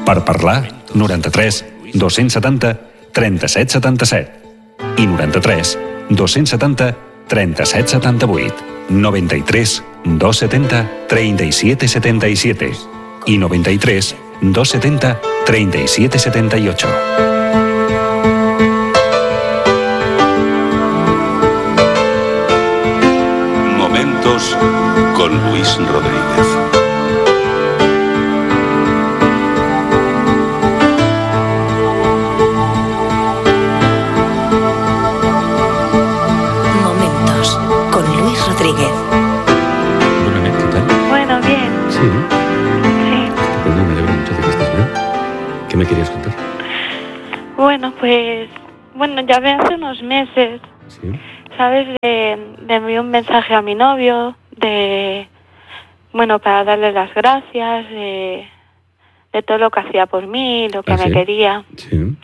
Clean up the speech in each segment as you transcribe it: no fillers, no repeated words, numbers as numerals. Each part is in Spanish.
Per parlar, 93 270 37 77 i 93 270 37 78. 93 270 37 77 i 93 270 37 78. Momentos con Luis Rodríguez. Momentos con Luis Rodríguez. Bueno, ¿qué tal? Bueno, bien. Sí. Sí. Pues no, me alegro mucho de que estés bien. ¿Qué me querías contar? Bueno, pues... Bueno, ya ve hace unos meses, Sí. ¿sabes? Le envié un mensaje a mi novio bueno, para darle las gracias de todo lo que hacía por mí, lo que ¿Ah, me sí? quería. Sí.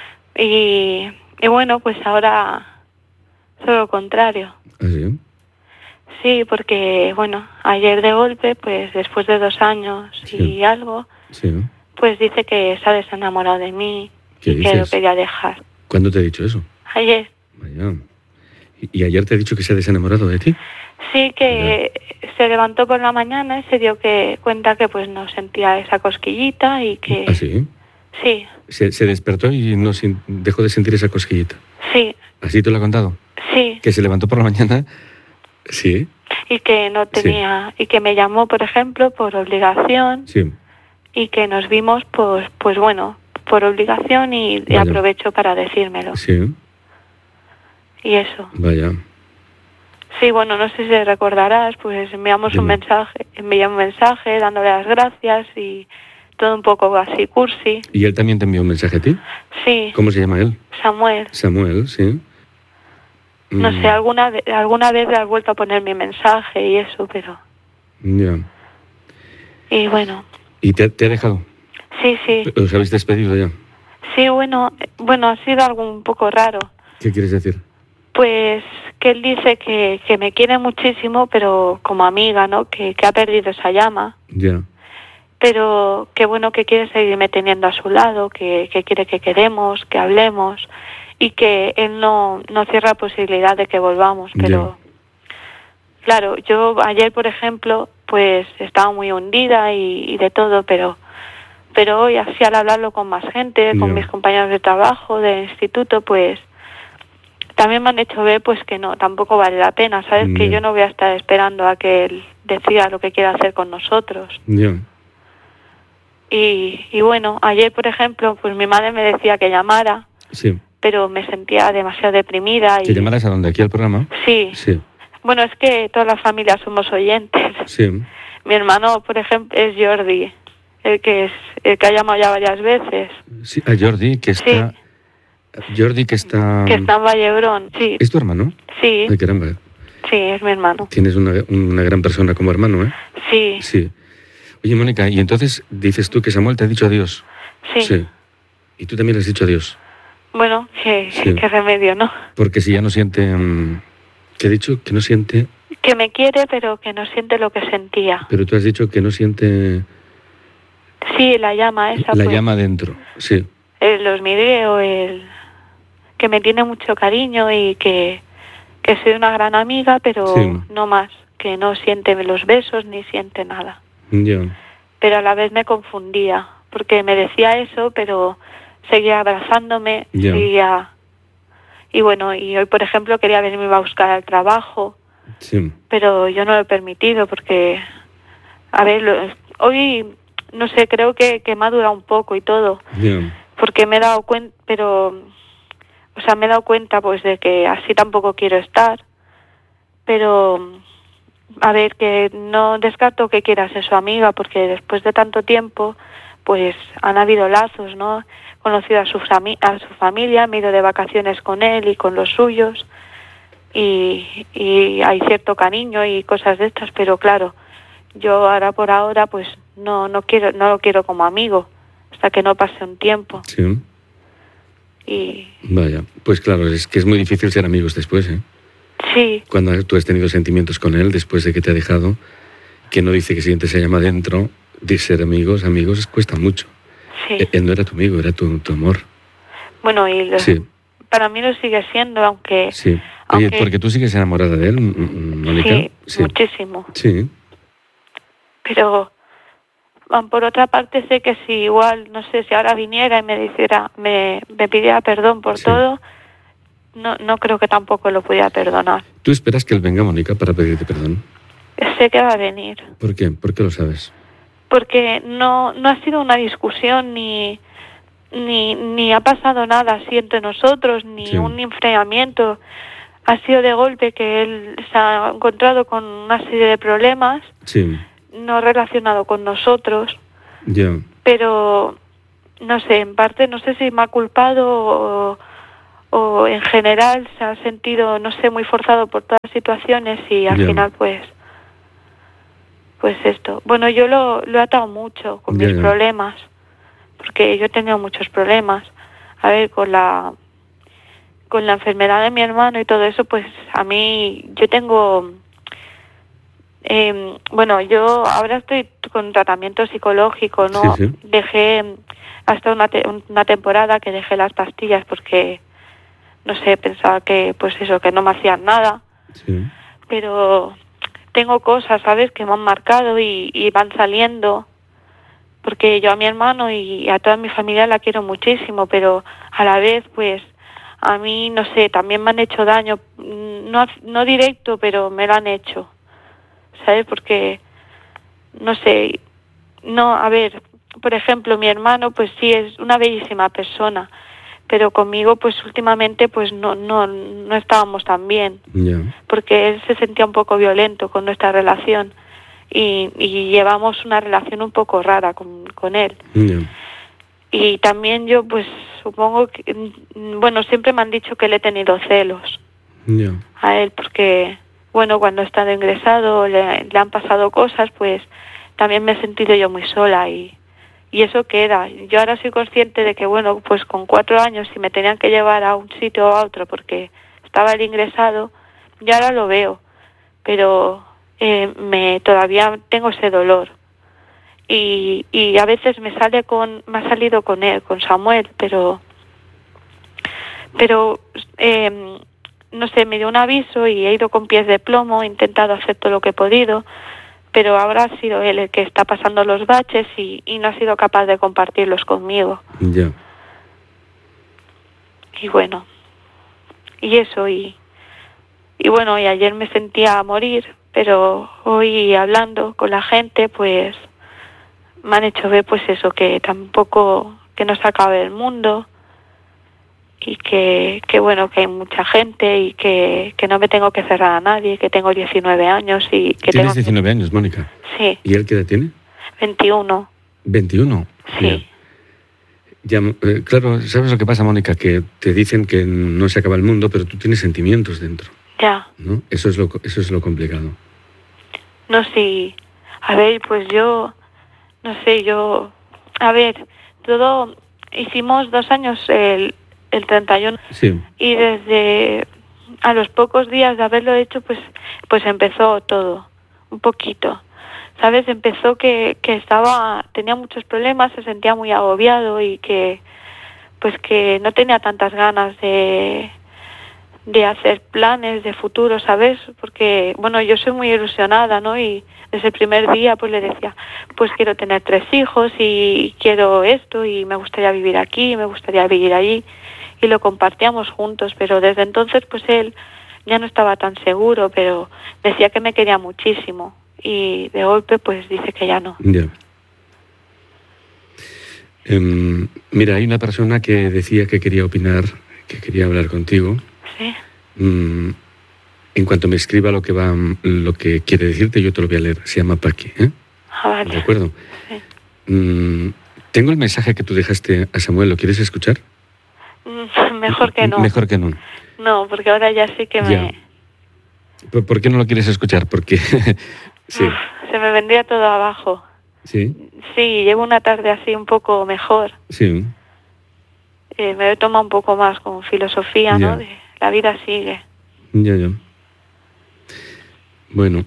Y bueno, pues ahora todo lo contrario. ¿Ah, sí? Sí, porque, bueno, ayer de golpe, pues después de 2 años Sí. y algo, Sí. pues dice que se ha desenamorado de mí ¿Qué y que lo dices? quería dejar. ¿Cuándo te he dicho eso? Ayer. Vaya. ¿Y ayer te he dicho que se ha desenamorado de ti? Sí, que se levantó por la mañana y se dio cuenta que pues no sentía esa cosquillita y que... ¿Ah, sí? Sí, Se despertó y no dejó de sentir esa cosquillita. sí, ¿Así te lo ha contado? sí. ¿Que se levantó por la mañana? Sí. Y que no tenía... Y que me llamó, por ejemplo, por obligación Sí. y que nos vimos, pues bueno, por obligación y Vaya. aprovecho para decírmelo. Sí. Y eso. Vaya. Sí, bueno, no sé si recordarás, pues enviamos un Dime. envié un mensaje dándole las gracias y todo un poco así cursi. ¿Y él también te envió un mensaje a ti? Sí, ¿Cómo se llama él? Samuel. Samuel, sí. No sé, alguna vez le has vuelto a poner mi mensaje y eso, pero... Ya. Y bueno, ¿Y te ha dejado? sí, sí. ¿Os habéis despedido ya? Sí, bueno, ha sido algo un poco raro. ¿Qué quieres decir? Pues que él dice que me quiere muchísimo, pero como amiga, ¿no? Que ha perdido esa llama. Ya. Pero que bueno, que quiere seguirme teniendo a su lado, que quiere que quedemos, que hablemos y que él no cierra posibilidad de que volvamos. Pero claro, yo ayer, por ejemplo, pues estaba muy hundida y de todo, pero hoy así al hablarlo con más gente, con Ya. mis compañeros de trabajo, del instituto, pues también me han hecho ver pues que no, tampoco vale la pena, ¿sabes? Que Ya. yo no voy a estar esperando a que él decida lo que quiera hacer con nosotros. Ya. Y bueno, ayer, por ejemplo, pues mi madre me decía que llamara, Sí. pero me sentía demasiado deprimida. ¿Que llamaras a dónde? ¿Aquí al programa? Sí. Sí. Bueno, es que todas las familias somos oyentes. Sí. Mi hermano, por ejemplo, es Jordi, el que ha llamado ya varias veces, Sí. A Jordi, que está... Jordi, que está... que está en Vallebrón. Sí, ¿Es tu hermano? sí, Ay, caramba. sí, es mi hermano. Tienes una gran persona como hermano, ¿eh? Sí, Sí. Oye, Mónica, y entonces dices tú que Samuel te ha dicho adiós. sí. Y tú también le has dicho adiós. Bueno, Sí. qué remedio, ¿no? Porque si ya no siente... ¿Qué he dicho? Que no siente... Que me quiere, pero que no siente lo que sentía. Pero tú has dicho que no siente Sí, la llama esa. la pues, llama dentro. Sí. el hormigueo, que me tiene mucho cariño y que soy una gran amiga, pero Sí. no más, que no siente los besos ni siente nada. Ya. Pero a la vez me confundía, porque me decía eso, pero seguía abrazándome, Ya. seguía... Y bueno, y hoy, por ejemplo, quería venirme a buscar al trabajo, Sí. pero yo no lo he permitido porque, a ver, hoy, no sé, creo que me ha durado un poco y todo, Ya. porque me he dado cuenta, me he dado cuenta pues de que así tampoco quiero estar, pero a ver, que no descarto que quiera ser su amiga, porque después de tanto tiempo pues han habido lazos, ¿no? He conocido a su familia, me he ido de vacaciones con él y con los suyos y hay cierto cariño y cosas de estas, pero claro, yo ahora por ahora pues no lo quiero como amigo hasta que no pase un tiempo. Sí. Y Vaya. Pues claro, es que es muy difícil ser amigos después, ¿eh? sí, Cuando tú has tenido sentimientos con él después de que te ha dejado, que no dice que siente se llama dentro, de ser amigos cuesta mucho. Sí. Él no era tu amigo, era tu amor. Bueno, y Sí. para mí lo sigue siendo, aunque... Sí. Oye, aunque porque tú sigues enamorada de él, Mónica. sí, muchísimo. Sí. Pero por otra parte sé que si igual, no sé, si ahora viniera y me dijera, me pidiera perdón por Sí. todo, no creo que tampoco lo pudiera perdonar. ¿Tú esperas que él venga, Mónica, para pedirte perdón? Sé que va a venir. ¿Por qué? ¿Por qué lo sabes? Porque no ha sido una discusión ni ha pasado nada así entre nosotros, ni Sí. un enfriamiento. Ha sido de golpe que él se ha encontrado con una serie de problemas, Sí. no relacionado con nosotros, Ya. pero no sé, en parte no sé si me ha culpado o en general se ha sentido, no sé, muy forzado por todas las situaciones y al Ya. final pues esto. Bueno, yo lo he atado mucho con Ya, mis ya. problemas, porque yo he tenido muchos problemas. A ver, con la enfermedad de mi hermano y todo eso, pues a mí, yo tengo, bueno, yo ahora estoy con tratamiento psicológico, ¿no? Sí, sí. Dejé hasta una temporada que dejé las pastillas porque, no sé, pensaba que, pues eso, que no me hacían nada, Sí. pero tengo cosas, ¿sabes?, que me han marcado y van saliendo, porque yo a mi hermano y a toda mi familia la quiero muchísimo, pero a la vez, pues, a mí, no sé, también me han hecho daño, no directo, pero me lo han hecho, ¿sabes? Porque, no sé, a ver, por ejemplo, mi hermano, pues sí, es una bellísima persona, pero conmigo, pues últimamente, pues no estábamos tan bien, Ya. porque él se sentía un poco violento con nuestra relación y llevamos una relación un poco rara con él. Ya. Y también yo, pues supongo que, bueno, siempre me han dicho que le he tenido celos Ya. a él, porque, bueno, cuando he estado ingresado, le han pasado cosas, pues también me he sentido yo muy sola y eso queda. Yo ahora soy consciente de que, bueno, pues con 4 años, si me tenían que llevar a un sitio o a otro porque estaba él ingresado, yo ahora lo veo, pero todavía tengo ese dolor. Y a veces me ha salido con él, con Samuel, pero no sé, me dio un aviso y he ido con pies de plomo, he intentado hacer todo lo que he podido, pero ahora ha sido él el que está pasando los baches y no ha sido capaz de compartirlos conmigo. Ya. Y bueno, y eso, y bueno, y ayer me sentía a morir, pero hoy hablando con la gente, pues me han hecho ver, pues eso, que tampoco, que no se acabe el mundo y que bueno, que hay mucha gente y que no me tengo que cerrar a nadie, que tengo 19 años y que Tienes tengo... 19 años, Mónica. Sí, ¿Y él qué edad tiene? 21. 21. Sí. Ya, claro, ¿sabes lo que pasa, Mónica? Que te dicen que no se acaba el mundo, pero tú tienes sentimientos dentro, Ya, ¿no? Eso es lo complicado. no sé, a ver, pues yo, no sé, a ver, todo, hicimos 2 años el 31 Sí. y desde a los pocos días de haberlo hecho, pues empezó todo, un poquito, ¿sabes? Empezó que tenía muchos problemas, se sentía muy agobiado y que no tenía tantas ganas de hacer planes de futuro, ¿sabes? Porque, bueno, yo soy muy ilusionada, ¿no? Y desde el primer día, pues le decía, pues quiero tener 3 hijos y quiero esto y me gustaría vivir aquí, me gustaría vivir allí y lo compartíamos juntos, pero desde entonces, pues él ya no estaba tan seguro, pero decía que me quería muchísimo y de golpe, pues dice que ya no. Ya. Mira, hay una persona que decía que quería opinar, que quería hablar contigo. Sí. En cuanto me escriba lo que quiere decirte, yo te lo voy a leer. Se llama Paqui, ¿eh? Ah, vale. ¿De acuerdo? Sí. Tengo el mensaje que tú dejaste a Samuel. ¿Lo quieres escuchar? Mejor que no. Mejor que no. No, porque ahora ya sí que Ya. ¿Por qué no lo quieres escuchar? Porque sí. Se me vendría todo abajo. Sí. Sí, llevo una tarde así un poco mejor. Sí. Me he tomado un poco más con filosofía, Ya. ¿no? De la vida sigue. Ya. Bueno,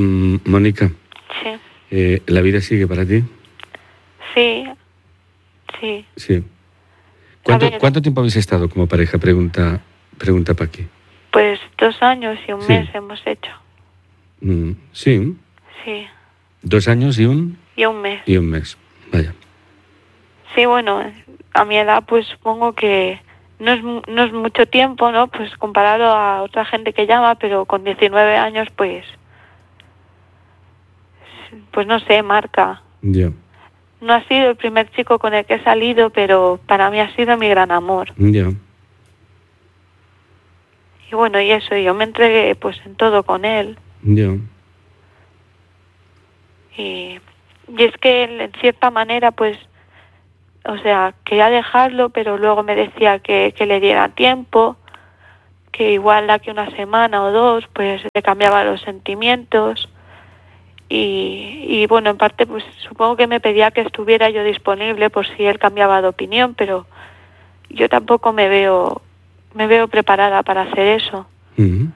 Mónica, Sí. ¿la vida sigue para ti? Sí. Sí. Sí. A ver. ¿Cuánto tiempo habéis estado como pareja? Pregunta Paqui. Pues 2 años y un Sí. mes hemos hecho. Sí. Sí. 2 años y un mes. Vaya. Sí, bueno, a mi edad pues supongo que no es mucho tiempo, ¿no? Pues comparado a otra gente que llama, pero con 19 años pues no sé, marca. Ya. No ha sido el primer chico con el que he salido, pero para mí ha sido mi gran amor. Ya. Y bueno, y eso, yo me entregué pues en todo con él. Ya. Y es que él, en cierta manera, pues, o sea, quería dejarlo, pero luego me decía que le diera tiempo, que igual de aquí una semana o 2, pues le cambiaba los sentimientos. Y bueno, en parte, pues supongo que me pedía que estuviera yo disponible por si él cambiaba de opinión, pero yo tampoco me veo preparada para hacer eso. Uh-huh.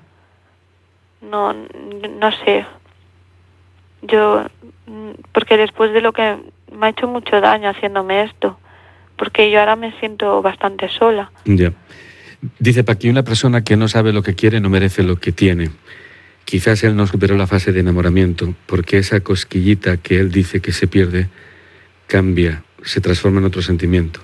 No sé. Yo, porque después de lo que me ha hecho mucho daño haciéndome esto, porque yo ahora me siento bastante sola. Ya. Dice Paqui, una persona que no sabe lo que quiere no merece lo que tiene. Quizás él no superó la fase de enamoramiento, porque esa cosquillita que él dice que se pierde, cambia, se transforma en otro sentimiento.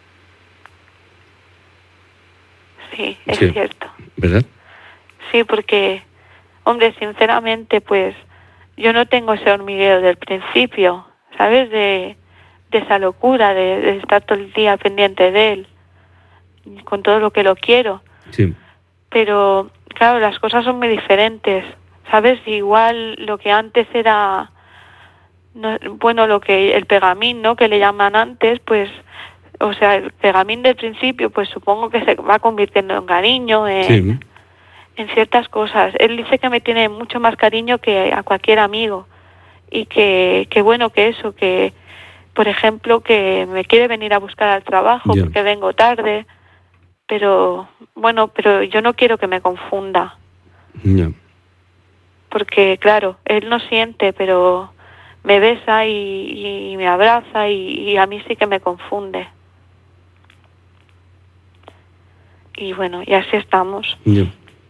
Sí, es Sí. cierto. ¿Verdad? Sí, porque, hombre, sinceramente, pues, yo no tengo ese hormigueo del principio, ¿sabes? De esa locura, de estar todo el día pendiente de él, con todo lo que lo quiero. Sí. Pero, claro, las cosas son muy diferentes, ¿sabes? Igual lo que antes era, lo que el pegamín, ¿no? Que le llaman antes, pues, o sea, el pegamín del principio, pues supongo que se va convirtiendo en cariño, en ciertas cosas. Él dice que me tiene mucho más cariño que a cualquier amigo y que bueno, que eso, que, por ejemplo, que me quiere venir a buscar al trabajo porque vengo tarde. Pero, bueno, pero yo no quiero que me confunda. Ya. Porque, claro, él no siente, pero me besa y me abraza y a mí sí que me confunde. Y bueno, y así estamos. Ya.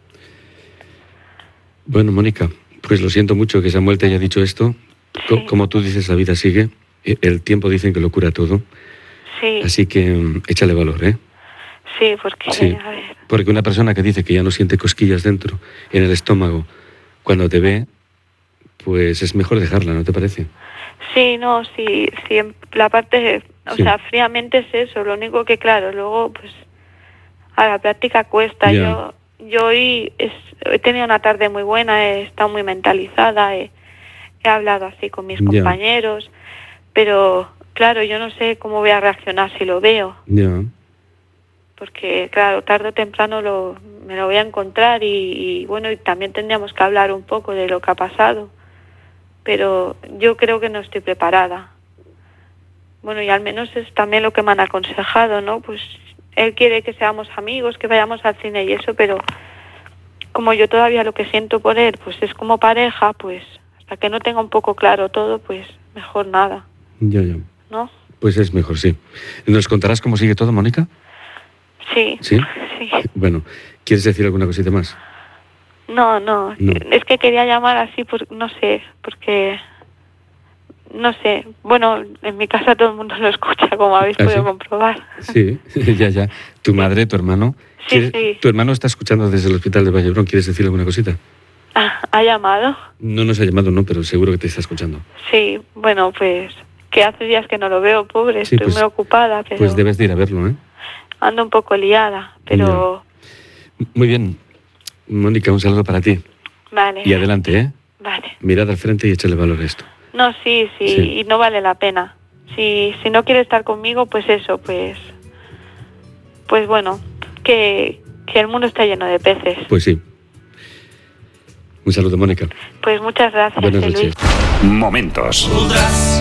Bueno, Mónica, pues lo siento mucho que Samuel te haya dicho esto. Sí. Como tú dices, la vida sigue. El tiempo dicen que lo cura todo. Sí. Así que échale valor, ¿eh? Sí, porque, Sí, a ver. porque una persona que dice que ya no siente cosquillas dentro, en el estómago, cuando te ve, pues es mejor dejarla, ¿no te parece? Sí, no, sí, la parte, Sí. sea, fríamente es eso, lo único que, claro, luego, pues, a la práctica cuesta. Ya. Yo hoy he tenido una tarde muy buena, he estado muy mentalizada, he hablado así con mis compañeros, pero, claro, yo no sé cómo voy a reaccionar si lo veo. Ya. Porque, claro, tarde o temprano me lo voy a encontrar y bueno, y también tendríamos que hablar un poco de lo que ha pasado. Pero yo creo que no estoy preparada. Bueno, y al menos es también lo que me han aconsejado, ¿no? Pues él quiere que seamos amigos, que vayamos al cine y eso, pero como yo todavía lo que siento por él, pues es como pareja, pues hasta que no tenga un poco claro todo, pues mejor nada. Ya. ¿No? Pues es mejor, sí. ¿Nos contarás cómo sigue todo, Mónica? Sí. ¿Sí? Sí. Bueno, ¿quieres decir alguna cosita más? No. Es que quería llamar así, no sé, porque, no sé. Bueno, en mi casa todo el mundo lo escucha, como habéis podido comprobar. Sí, ya. ¿Tu madre, tu hermano? Sí. ¿Tu hermano está escuchando desde el hospital de Vallebrón? ¿Quieres decir alguna cosita? ¿Ha llamado? No nos ha llamado, no, pero seguro que te está escuchando. Sí, bueno, pues, que hace días que no lo veo, pobre, Sí, estoy muy ocupada, pero... Pues debes de ir a verlo, ¿eh? Ando un poco liada, pero... Ya. Muy bien. Mónica, un saludo para ti. Vale. Y adelante, ¿eh? Vale. Mirad al frente y échale valor a esto. No, sí, y no vale la pena. Si no quiere estar conmigo, pues eso, pues bueno, que el mundo está lleno de peces. Pues sí. Un saludo, Mónica. Pues muchas gracias, Buenas Luis. noches. Momentos.